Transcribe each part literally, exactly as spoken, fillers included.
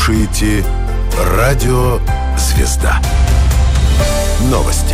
слушаете «Радио Звезда». Новости.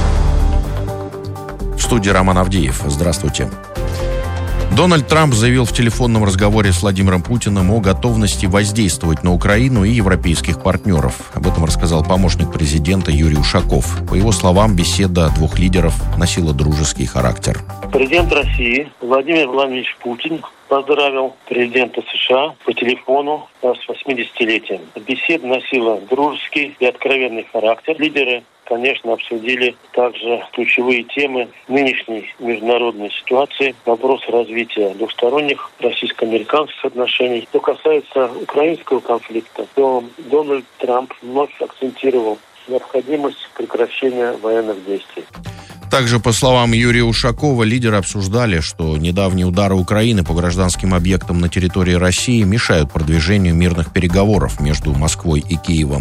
В студии Роман Авдеев. Здравствуйте. Дональд Трамп заявил в телефонном разговоре с Владимиром Путиным о готовности воздействовать на Украину и европейских партнеров. Об этом рассказал помощник президента Юрий Ушаков. По его словам, беседа двух лидеров носила дружеский характер. Президент России Владимир Владимирович Путин поздравил президента США по телефону с восьмидесятилетием. Беседа носила дружеский и откровенный характер. Лидеры, конечно, обсудили также ключевые темы нынешней международной ситуации, вопрос развития двухсторонних российско-американских отношений. Что касается украинского конфликта, то Дональд Трамп вновь акцентировал необходимость прекращения военных действий. Также, по словам Юрия Ушакова, лидеры обсуждали, что недавние удары Украины по гражданским объектам на территории России мешают продвижению мирных переговоров между Москвой и Киевом.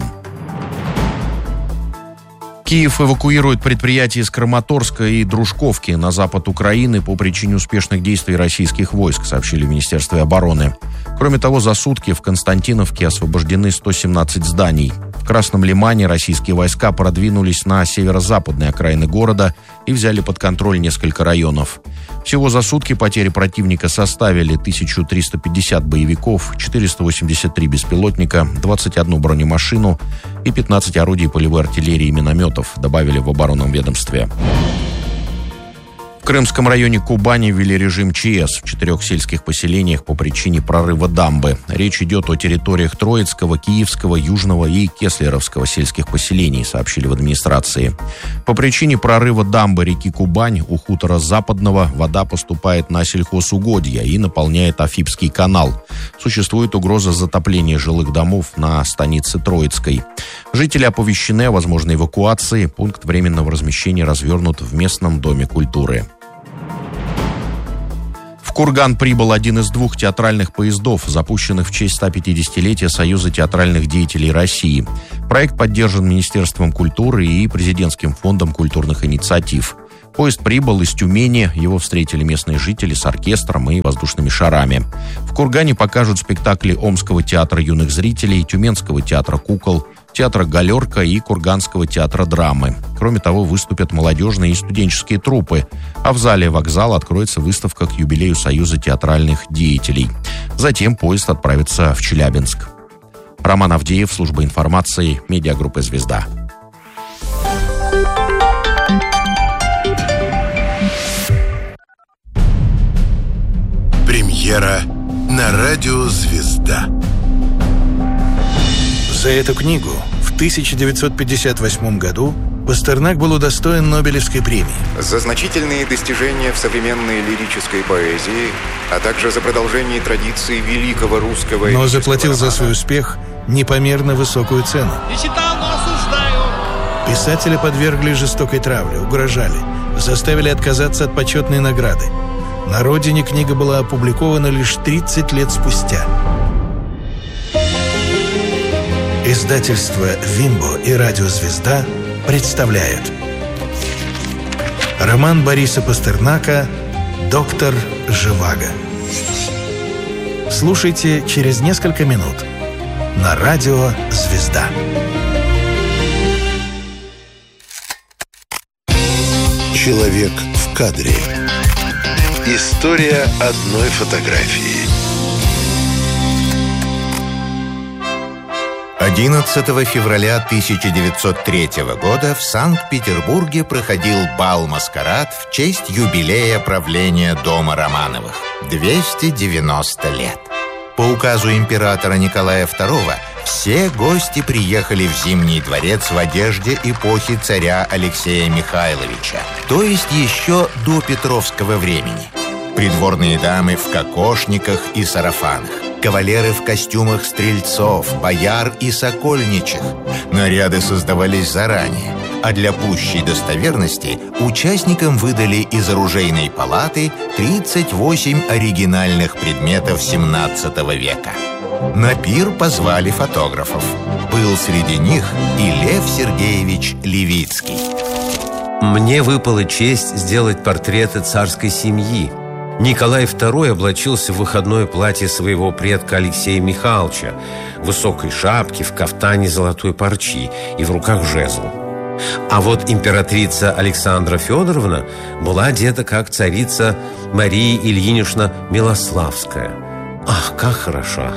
Киев эвакуирует предприятия из Краматорска и Дружковки на запад Украины по причине успешных действий российских войск, сообщили в Министерстве обороны. Кроме того, за сутки в Константиновке освобождены сто семнадцать зданий. В Красном Лимане российские войска продвинулись на северо-западные окраины города и взяли под контроль несколько районов. Всего за сутки потери противника составили тысяча триста пятьдесят боевиков, четыреста восемьдесят три беспилотника, двадцать одну бронемашину и пятнадцать орудий полевой артиллерии и минометов, добавили в оборонном ведомстве. В Крымском районе Кубани ввели режим ЧС в четырех сельских поселениях по причине прорыва дамбы. Речь идет о территориях Троицкого, Киевского, Южного и Кеслеровского сельских поселений, сообщили в администрации. По причине прорыва дамбы реки Кубань у хутора Западного вода поступает на сельхозугодья и наполняет Афипский канал. Существует угроза затопления жилых домов на станице Троицкой. Жители оповещены о возможной эвакуации. Пункт временного размещения развернут в местном доме культуры. В Курган прибыл один из двух театральных поездов, запущенных в честь ста пятидесятилетия Союза театральных деятелей России. Проект поддержан Министерством культуры и Президентским фондом культурных инициатив. Поезд прибыл из Тюмени, его встретили местные жители с оркестром и воздушными шарами. В Кургане покажут спектакли Омского театра юных зрителей, Тюменского театра кукол, театра «Галерка» и Курганского театра драмы. Кроме того, выступят молодежные и студенческие труппы, а в зале вокзала откроется выставка к юбилею Союза театральных деятелей. Затем поезд отправится в Челябинск. Роман Авдеев, служба информации, медиагруппа «Звезда». Премьера на радио «Звезда». За эту книгу в тысяча девятьсот пятьдесят восьмом году Пастернак был удостоен Нобелевской премии. За значительные достижения в современной лирической поэзии, а также за продолжение традиции великого русского... Но заплатил романа за свой успех непомерно высокую цену. Не читал, но осуждаю. Писателя подвергли жестокой травле, угрожали, заставили отказаться от почетной награды. На родине книга была опубликована лишь тридцать лет спустя. Издательство «Вимбо» и радио «Звезда» представляют роман Бориса Пастернака «Доктор Живаго». Слушайте через несколько минут на радио «Звезда». Человек в кадре. История одной фотографии. одиннадцатого февраля тысяча девятьсот третьего года в Санкт-Петербурге проходил бал-маскарад в честь юбилея правления дома Романовых – двести девяносто лет. По указу императора Николая второго все гости приехали в Зимний дворец в одежде эпохи царя Алексея Михайловича, то есть еще до петровского времени. Придворные дамы в кокошниках и сарафанах, кавалеры в костюмах стрельцов, бояр и сокольничих. Наряды создавались заранее, а для пущей достоверности участникам выдали из оружейной палаты тридцать восемь оригинальных предметов семнадцатого века. На пир позвали фотографов. Был среди них и Лев Сергеевич Левицкий. Мне выпала честь сделать портреты царской семьи. Николай второй облачился в выходное платье своего предка Алексея Михайловича, в высокой шапке, в кафтане золотой парчи и в руках жезл. А вот императрица Александра Федоровна была одета как царица Мария Ильинична Милославская. Ах, как хороша!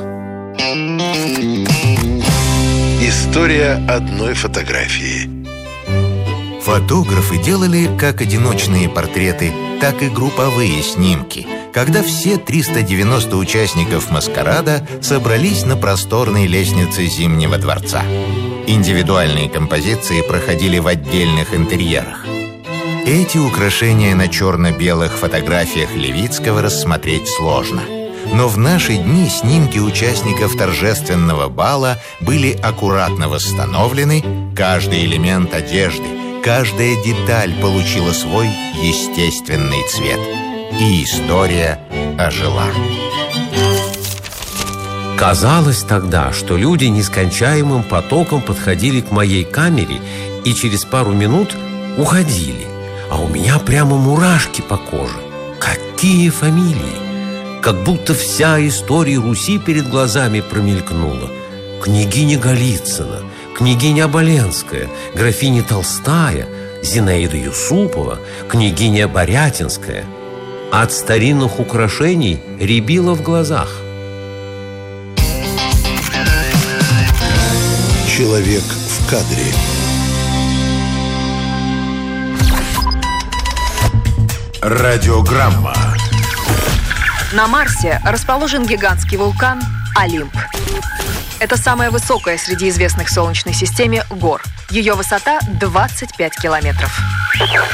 История одной фотографии. Фотографы делали как одиночные портреты, так и групповые снимки, когда все триста девяносто участников маскарада собрались на просторной лестнице Зимнего дворца. Индивидуальные композиции проходили в отдельных интерьерах. Эти украшения на черно-белых фотографиях Левицкого рассмотреть сложно. Но в наши дни снимки участников торжественного бала были аккуратно восстановлены, каждый элемент одежды, каждая деталь получила свой естественный цвет. И история ожила. Казалось тогда, что люди нескончаемым потоком подходили к моей камере и через пару минут уходили. А у меня прямо мурашки по коже. Какие фамилии! Как будто вся история Руси перед глазами промелькнула. Княгиня Голицына, княгиня Оболенская, графиня Толстая, Зинаида Юсупова, княгиня Борятинская. От старинных украшений рябило в глазах. Человек в кадре. Радиограмма. На Марсе расположен гигантский вулкан Олимп. Это самая высокая среди известных в Солнечной системе гор. Ее высота двадцать пять километров.